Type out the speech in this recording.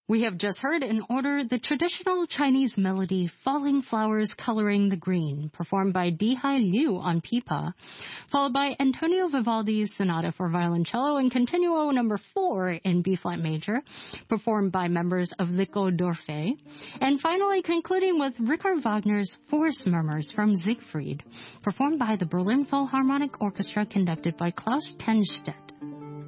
We have just heard in order the traditional Chinese melody Falling Flowers Coloring the Green, performed by Dihai Liu on pipa, followed by Antonio Vivaldi's Sonata for Violoncello and Continuo number 4 in B-flat major, performed by members of Lico d'Orphée, and finally concluding with Richard Wagner's Forest Murmurs from Siegfried, performed by the Berlin Philharmonic Orchestra conducted by Klaus Tennstedt.